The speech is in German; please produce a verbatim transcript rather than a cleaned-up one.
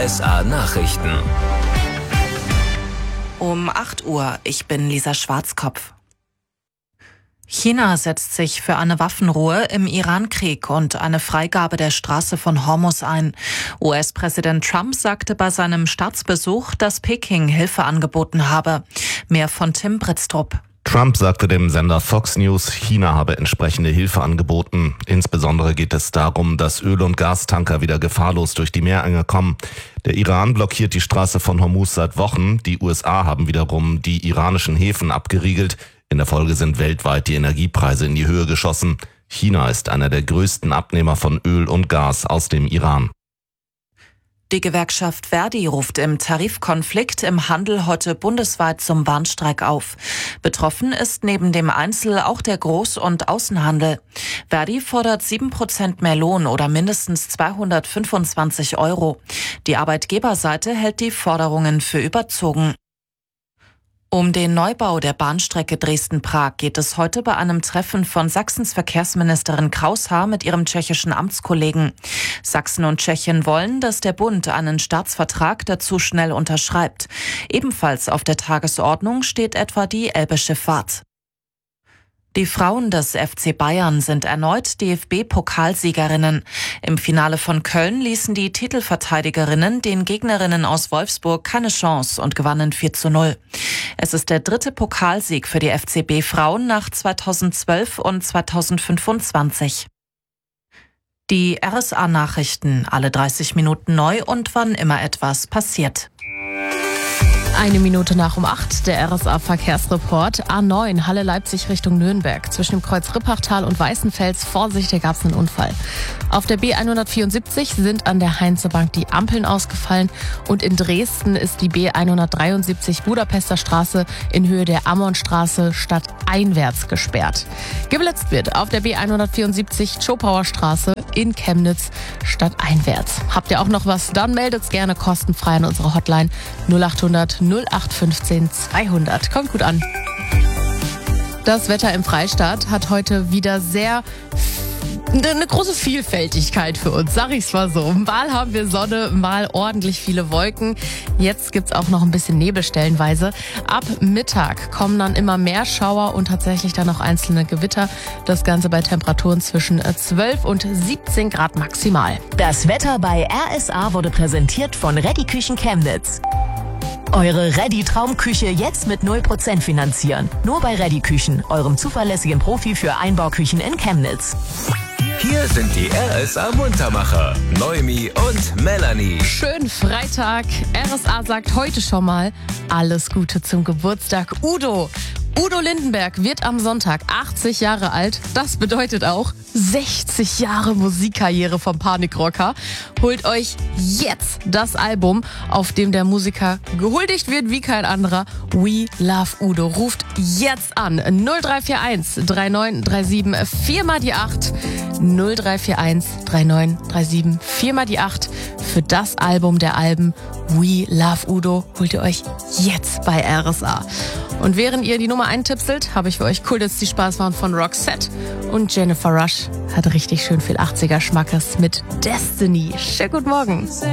S A-Nachrichten. Um acht Uhr, ich bin Lisa Schwarzkopf. China setzt sich für eine Waffenruhe im Iran-Krieg und eine Freigabe der Straße von Hormuz ein. U S-Präsident Trump sagte bei seinem Staatsbesuch, dass Peking Hilfe angeboten habe. Mehr von Tim Britztrup. Trump sagte dem Sender Fox News, China habe entsprechende Hilfe angeboten. Insbesondere geht es darum, dass Öl- und Gastanker wieder gefahrlos durch die Meerenge kommen. Der Iran blockiert die Straße von Hormuz seit Wochen. Die U S A haben wiederum die iranischen Häfen abgeriegelt. In der Folge sind weltweit die Energiepreise in die Höhe geschossen. China ist einer der größten Abnehmer von Öl und Gas aus dem Iran. Die Gewerkschaft Verdi ruft im Tarifkonflikt im Handel heute bundesweit zum Warnstreik auf. Betroffen ist neben dem Einzel- auch der Groß- und Außenhandel. Verdi fordert sieben Prozent mehr Lohn oder mindestens zweihundertfünfundzwanzig Euro. Die Arbeitgeberseite hält die Forderungen für überzogen. Um den Neubau der Bahnstrecke Dresden-Prag geht es heute bei einem Treffen von Sachsens Verkehrsministerin Kraushaar mit ihrem tschechischen Amtskollegen. Sachsen und Tschechien wollen, dass der Bund einen Staatsvertrag dazu schnell unterschreibt. Ebenfalls auf der Tagesordnung steht etwa die Elbe-Schifffahrt. Die Frauen des F C Bayern sind erneut D F B-Pokalsiegerinnen. Im Finale von Köln ließen die Titelverteidigerinnen den Gegnerinnen aus Wolfsburg keine Chance und gewannen vier zu null. Es ist der dritte Pokalsieg für die F C B-Frauen nach zweitausendzwölf und zweitausendfünfundzwanzig. Die R S A-Nachrichten, alle dreißig Minuten neu und wann immer etwas passiert. Eine Minute nach um acht, der R S A-Verkehrsreport. A neun, Halle Leipzig Richtung Nürnberg. Zwischen dem Kreuz Rippachtal und Weißenfels, Vorsicht, da gab es einen Unfall. Auf der B hundertvierundsiebzig sind an der Heinzebank die Ampeln ausgefallen. Und in Dresden ist die B hundertdreiundsiebzig Budapester Straße in Höhe der Ammonstraße stadteinwärts gesperrt. Geblitzt wird auf der B hundertvierundsiebzig Schopauer Straße in Chemnitz stadteinwärts. Habt ihr auch noch was? Dann meldet's gerne kostenfrei an unsere Hotline null achthundert null acht fünfzehn zweihundert. Kommt gut an. Das Wetter im Freistaat hat heute wieder sehr eine große Vielfältigkeit für uns, sag ich's mal so. Mal haben wir Sonne, mal ordentlich viele Wolken. Jetzt gibt's auch noch ein bisschen Nebel stellenweise. Ab Mittag kommen dann immer mehr Schauer und tatsächlich dann noch einzelne Gewitter. Das Ganze bei Temperaturen zwischen zwölf und siebzehn Grad maximal. Das Wetter bei R S A wurde präsentiert von Ready Küchen Chemnitz. Eure Ready Traumküche jetzt mit null Prozent finanzieren. Nur bei Ready Küchen, eurem zuverlässigen Profi für Einbauküchen in Chemnitz. Hier sind die R S A-Muntermacher, Noemi und Melanie. Schönen Freitag. R S A sagt heute schon mal alles Gute zum Geburtstag. Udo. Udo Lindenberg wird am Sonntag achtzig Jahre alt. Das bedeutet auch sechzig Jahre Musikkarriere vom Panikrocker. Holt euch jetzt das Album, auf dem der Musiker gehuldigt wird wie kein anderer. We Love Udo. Ruft jetzt an. null drei vier eins drei neun drei sieben vier mal die acht. null drei vier eins drei neun drei sieben vier mal die acht. Für das Album der Alben We Love Udo holt ihr euch jetzt bei R S A. Und während ihr die Nummer eintipselt, habe ich für euch Cool, dass die Spaß waren von Roxette. Und Jennifer Rush hat richtig schön viel achtziger Schmackes mit Destiny. Schönen guten Morgen.